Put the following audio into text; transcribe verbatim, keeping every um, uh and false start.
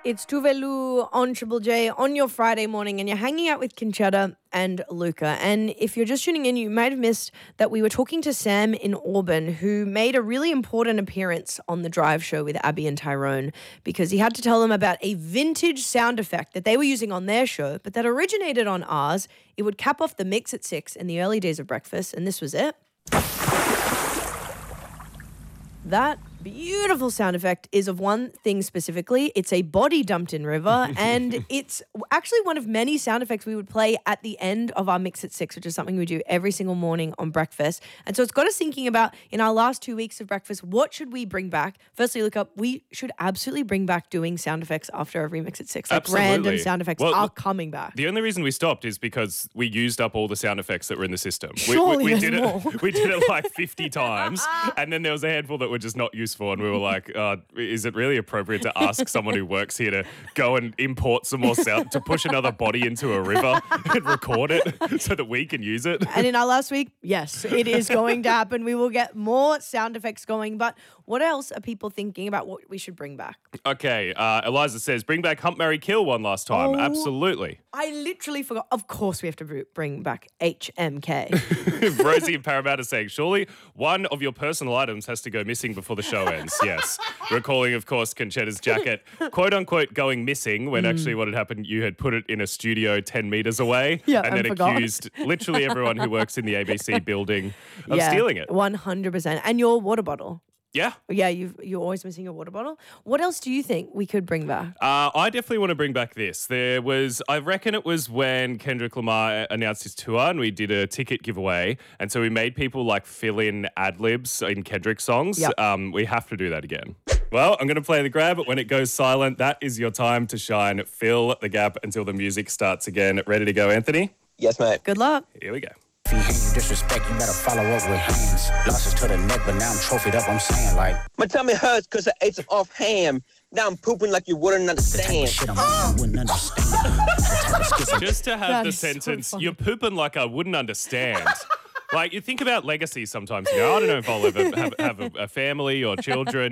It's Tuvelu on Triple J on your Friday morning, and you're hanging out with Conchetta and Luca. And if you're just tuning in, you might have missed that we were talking to Sam in Auburn, who made a really important appearance on the Drive show with Abby and Tyrone, because he had to tell them about a vintage sound effect that they were using on their show, but that originated on ours. It would cap off the mix at six in the early days of breakfast, and this was it. That beautiful sound effect is of one thing specifically. It's a body dumped in river, and it's actually one of many sound effects we would play at the end of our Mix at Six, which is something we do every single morning on breakfast. And so it's got us thinking about, in our last two weeks of breakfast, what should we bring back? Firstly, look up, we should absolutely bring back doing sound effects after every Mix at Six. Like Absolutely. Random sound effects Well, are coming back. The only reason we stopped is because we used up all the sound effects that were in the system. We, Surely we, we there's did more. it. We did it like fifty times, and then there was a handful that were just not useful, and we were like, uh, "Is it really appropriate to ask someone who works here to go and import some more sound to push another body into a river and record it so that we can use it?" And in our last week, yes, it is going to happen. We will get more sound effects going. But what else are people thinking about what we should bring back? Okay, uh, Eliza says, "Bring back Hump, Marry, Kill" one last time. Oh. Absolutely. I literally forgot. Of course, we have to br- bring back H M K. Rosie in Parramatta saying, "Surely one of your personal items has to go missing before the show ends." Yes. Recalling, of course, Conchetta's jacket, quote unquote, going missing when mm. actually what had happened, you had put it in a studio ten metres away yeah, and I then forgot. accused literally everyone who works in the A B C building of yeah, stealing it. one hundred percent. And your water bottle. Yeah. Yeah, you've, you're always missing your water bottle. What else do you think we could bring back? Uh, I definitely want to bring back this. There was, I reckon it was when Kendrick Lamar announced his tour and we did a ticket giveaway. And so we made people like fill in ad-libs in Kendrick songs. Yep. Um, we have to do that again. Well, I'm going to play the grab, but when it goes silent, that is your time to shine. Fill the gap until the music starts again. Ready to go, Anthony? Yes, mate. Good luck. Here we go. If you hate you disrespect, you better follow up with hands. Losses to the neck, but now I'm trophied up, I'm saying like. My tummy hurts because I ate some off ham. Now I'm pooping like you wouldn't understand. Shit, I'm oh. wouldn't understand. Just to have That the is so sentence, funny. "You're pooping like I wouldn't understand." Like, you think about legacy sometimes. You know, I don't know if I'll ever have, have a, a family or children.